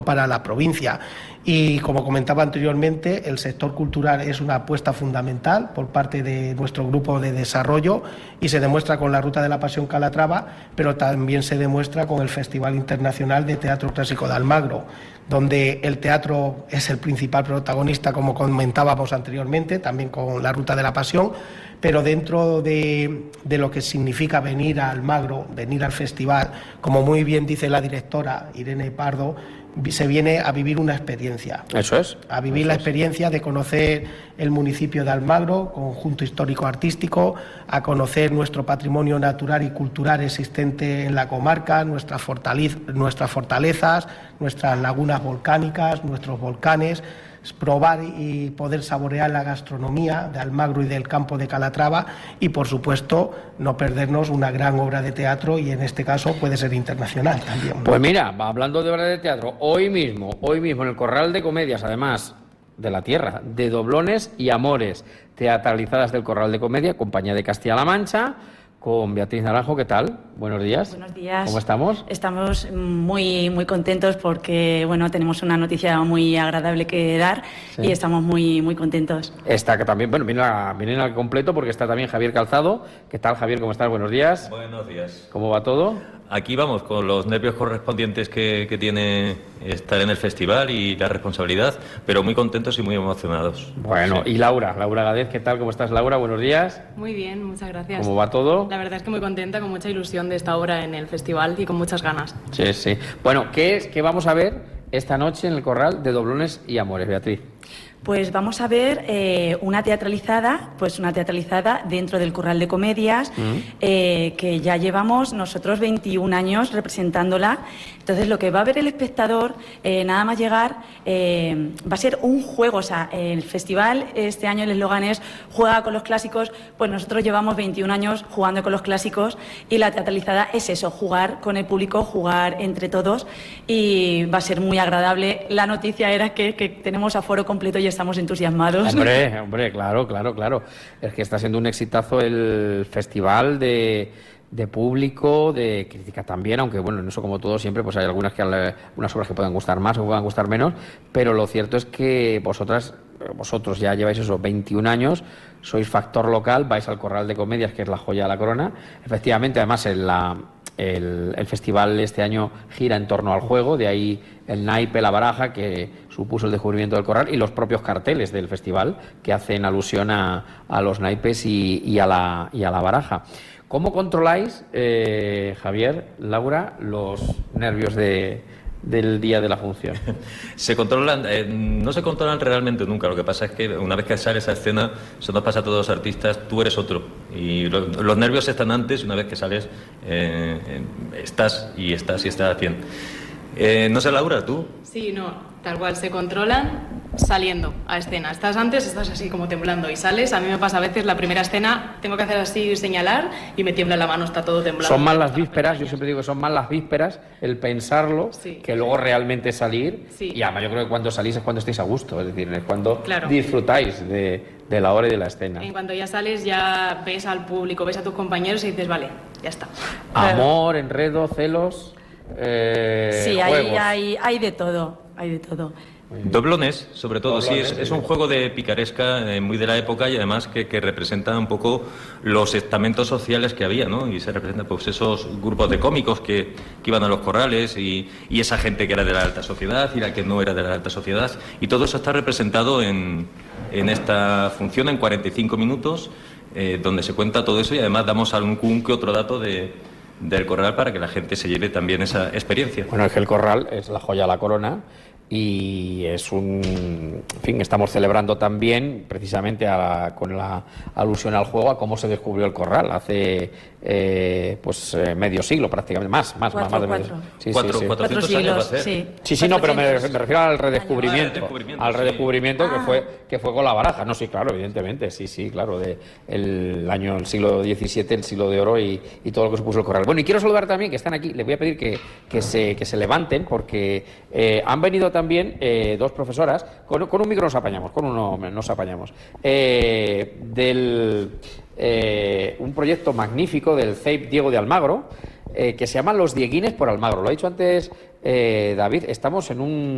para la provincia. Y como comentaba anteriormente, el sector cultural es una apuesta fundamental por parte de nuestro grupo de desarrollo y se demuestra con la Ruta de la Pasión Calatrava, pero también se demuestra con el Festival Internacional de Teatro Clásico de Almagro, donde el teatro es el principal protagonista, como comentábamos anteriormente, también con la Ruta de la Pasión, pero dentro de lo que significa venir a Almagro, venir al festival, como muy bien dice la directora Irene Pardo, se viene a vivir una experiencia. Eso es. A vivir la experiencia de conocer el municipio de Almagro, conjunto histórico-artístico, a conocer nuestro patrimonio natural y cultural existente en la comarca, nuestras fortalezas, nuestras lagunas volcánicas, nuestros volcanes, probar y poder saborear la gastronomía de Almagro y del campo de Calatrava y, por supuesto, no perdernos una gran obra de teatro y, en este caso, puede ser internacional también. Pues mira, hablando de obra de teatro, hoy mismo en el Corral de Comedias, además de la tierra, de Doblones y Amores, teatralizadas del Corral de Comedia, Compañía de Castilla-La Mancha, con Beatriz Naranjo. ¿Qué tal? Buenos días. Buenos días. ¿Cómo estamos? Estamos muy contentos porque, bueno, tenemos una noticia muy agradable que dar, sí, y estamos muy contentos. Está que también, bueno, vienen al completo porque está también Javier Calzado. ¿Qué tal, Javier? ¿Cómo estás? Buenos días. Buenos días. ¿Cómo va todo? Aquí vamos, con los nervios correspondientes que tiene estar en el festival y la responsabilidad, pero muy contentos y muy emocionados. Bueno, sí. Y Laura Gadez, ¿qué tal? ¿Cómo estás, Laura? Buenos días. Muy bien, muchas gracias. ¿Cómo va todo? La verdad es que muy contenta, con mucha ilusión de esta obra en el festival y con muchas ganas. Sí, sí. Bueno, ¿qué vamos a ver esta noche en el Corral de Doblones y Amores, Beatriz? Pues vamos a ver una teatralizada dentro del Corral de Comedias, que ya llevamos nosotros 21 años representándola. Entonces, lo que va a ver el espectador, nada más llegar, va a ser un juego. O sea, el festival, este año el eslogan es "Juega con los clásicos", pues nosotros llevamos 21 años jugando con los clásicos y la teatralizada es eso, jugar con el público, jugar entre todos, y va a ser muy agradable. La noticia era que tenemos aforo completo y estamos entusiasmados. Hombre, claro. Es que está siendo un exitazo el festival de público, de crítica también, aunque bueno, en eso como todo siempre, pues hay algunas obras que puedan gustar más o puedan gustar menos, pero lo cierto es que vosotros ya lleváis esos 21 años, sois factor local, vais al Corral de Comedias, que es la joya de la corona. Efectivamente, además el festival este año gira en torno al juego, de ahí el naipe, la baraja, que supuso el descubrimiento del Corral, y los propios carteles del festival que hacen alusión a los naipes y a la baraja. ¿Cómo controláis, Javier, Laura, los nervios del día de la función? Se controlan, no se controlan realmente nunca. Lo que pasa es que una vez que sales a escena, eso nos pasa a todos los artistas, tú eres otro. Y los nervios están antes, una vez que sales, estás bien. No sé, Laura, ¿tú? Sí, no, tal cual, se controlan saliendo a escena. Estás antes, estás así como temblando y sales. A mí me pasa a veces la primera escena, tengo que hacer así, señalar, y me tiembla la mano, está todo temblando. Son más las vísperas, yo siempre digo que son más las vísperas, el pensarlo, sí, que luego realmente salir. Sí. Y además yo creo que cuando salís es cuando estáis a gusto, es decir, es cuando disfrutáis de la hora y de la escena. En cuanto ya sales, ya ves al público, ves a tus compañeros y dices, vale, ya está. Amor, enredo, celos... sí, hay de todo, Doblones, sobre todo. Doblones, sí, es un juego de picaresca muy de la época y además que representa un poco los estamentos sociales que había, ¿no? Y se representan pues esos grupos de cómicos que iban a los corrales y esa gente que era de la alta sociedad y la que no era de la alta sociedad, y todo eso está representado en esta función en 45 minutos, donde se cuenta todo eso, y además damos algún que otro dato del Corral para que la gente se lleve también esa experiencia. Bueno, es que el Corral es la joya de la corona y es en fin, estamos celebrando también precisamente con la alusión al juego a cómo se descubrió el Corral hace medio siglo prácticamente, más de medio. Sí, 400 siglos, años. Sí, no, pero me refiero al redescubrimiento, que fue con la baraja. No, sí, claro, evidentemente, sí, claro, el siglo XVII, el siglo de oro y todo lo que supuso el Corral. Bueno, y quiero saludar también, que están aquí, les voy a pedir que se levanten, porque han venido también dos profesoras, con un micro nos apañamos, con uno nos apañamos, un proyecto magnífico del CEIP Diego de Almagro, que se llama Los Dieguines por Almagro. Lo ha dicho antes David, estamos en un